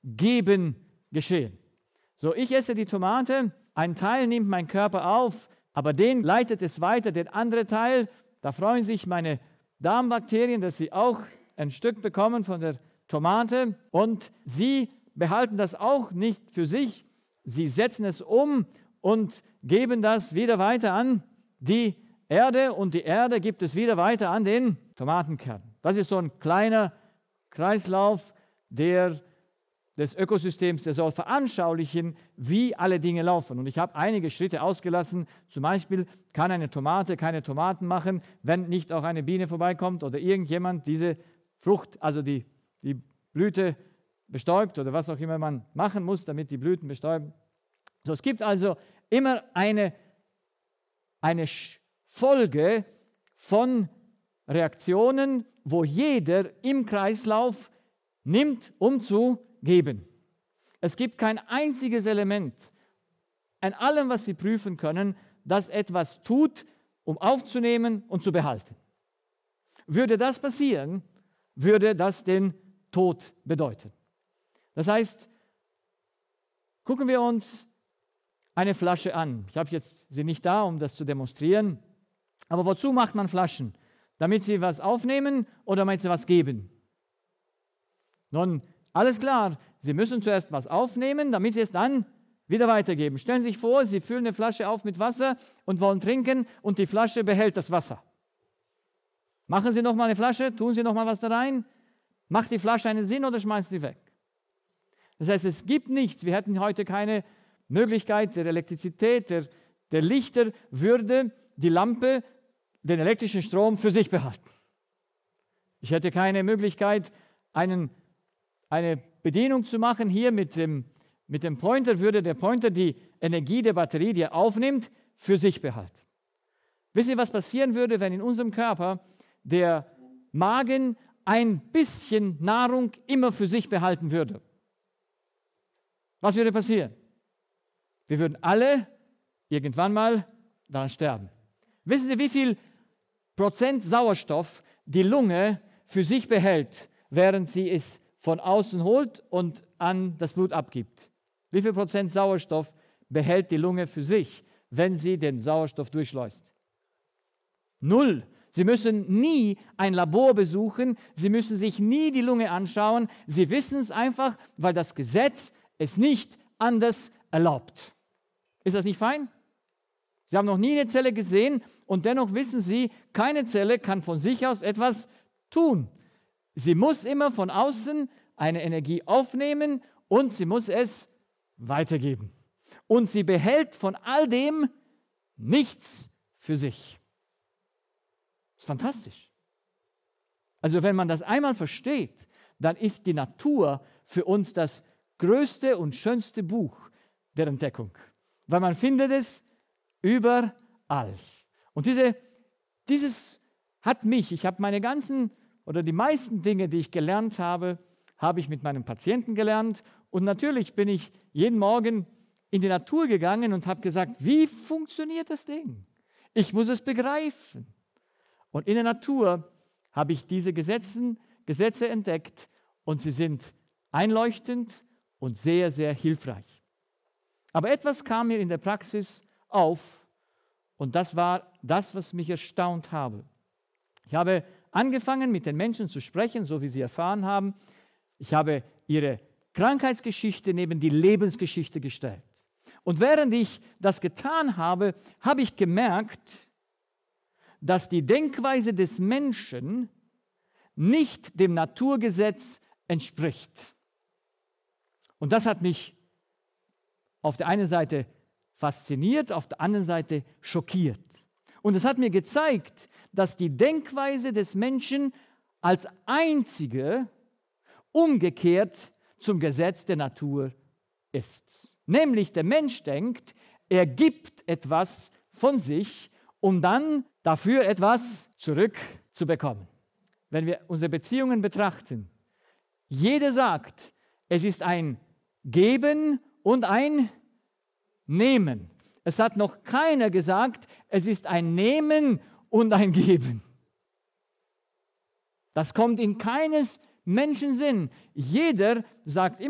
Geben geschehen. So, ich esse die Tomate, ein Teil nimmt mein Körper auf, aber den leitet es weiter, den anderen Teil, da freuen sich meine Darmbakterien, dass sie auch ein Stück bekommen von der Tomate und sie behalten das auch nicht für sich, sie setzen es um und geben das wieder weiter an die Erde und die Erde gibt es wieder weiter an den Tomatenkern. Das ist so ein kleiner Kreislauf des Ökosystems, der soll veranschaulichen, wie alle Dinge laufen. Und ich habe einige Schritte ausgelassen. Zum Beispiel kann eine Tomate keine Tomaten machen, wenn nicht auch eine Biene vorbeikommt oder irgendjemand diese Frucht, also die Blüte bestäubt oder was auch immer man machen muss, damit die Blüten bestäuben. So, es gibt also immer eine Folge von Reaktionen, wo jeder im Kreislauf nimmt, um zu geben. Es gibt kein einziges Element an allem, was Sie prüfen können, das etwas tut, um aufzunehmen und zu behalten. Würde das passieren, würde das den Tod bedeuten. Das heißt, gucken wir uns eine Flasche an. Ich habe jetzt sie nicht da, um das zu demonstrieren, aber wozu macht man Flaschen? Damit sie was aufnehmen oder damit sie was geben? Nun, alles klar, Sie müssen zuerst was aufnehmen, damit Sie es dann wieder weitergeben. Stellen Sie sich vor, Sie füllen eine Flasche auf mit Wasser und wollen trinken und die Flasche behält das Wasser. Machen Sie nochmal eine Flasche, tun Sie nochmal was da rein, macht die Flasche einen Sinn oder schmeißen Sie weg? Das heißt, es gibt nichts, wir hätten heute keine Möglichkeit der Elektrizität, der Lichter würde die Lampe, den elektrischen Strom für sich behalten. Ich hätte keine Möglichkeit, eine Bedienung zu machen. Hier mit dem Pointer würde der Pointer die Energie der Batterie, die er aufnimmt, für sich behalten. Wisst ihr, was passieren würde, wenn in unserem Körper der Magen ein bisschen Nahrung immer für sich behalten würde? Was würde passieren? Wir würden alle irgendwann mal daran sterben. Wissen Sie, wie viel Prozent Sauerstoff die Lunge für sich behält, während sie es von außen holt und an das Blut abgibt? Wie viel Prozent Sauerstoff behält die Lunge für sich, wenn sie den Sauerstoff durchschleust? 0. Sie müssen nie ein Labor besuchen, Sie müssen sich nie die Lunge anschauen. Sie wissen es einfach, weil das Gesetz es nicht anders erlaubt. Ist das nicht fein? Sie haben noch nie eine Zelle gesehen und dennoch wissen Sie, keine Zelle kann von sich aus etwas tun. Sie muss immer von außen eine Energie aufnehmen und sie muss es weitergeben. Und sie behält von all dem nichts für sich. Das ist fantastisch. Also wenn man das einmal versteht, dann ist die Natur für uns das größte und schönste Buch der Entdeckung. Weil man findet es überall. Und dieses hat mich, ich habe meine ganzen oder die meisten Dinge, die ich gelernt habe, habe ich mit meinem Patienten gelernt. Und natürlich bin ich jeden Morgen in die Natur gegangen und habe gesagt, wie funktioniert das Ding? Ich muss es begreifen. Und in der Natur habe ich diese Gesetze entdeckt und sie sind einleuchtend und sehr, sehr hilfreich. Aber etwas kam mir in der Praxis auf und das war das, was mich erstaunt habe. Ich habe angefangen, mit den Menschen zu sprechen, so wie sie erfahren haben. Ich habe ihre Krankheitsgeschichte neben die Lebensgeschichte gestellt. Und während ich das getan habe, habe ich gemerkt, dass die Denkweise des Menschen nicht dem Naturgesetz entspricht. Und das hat mich auf der einen Seite fasziniert, auf der anderen Seite schockiert. Und es hat mir gezeigt, dass die Denkweise des Menschen als einzige umgekehrt zum Gesetz der Natur ist. Nämlich der Mensch denkt, er gibt etwas von sich, um dann dafür etwas zurückzubekommen. Wenn wir unsere Beziehungen betrachten, jeder sagt, es ist ein Geben und ein Nehmen. Es hat noch keiner gesagt, es ist ein Nehmen und ein Geben. Das kommt in keines Menschen Sinn. Jeder sagt immer,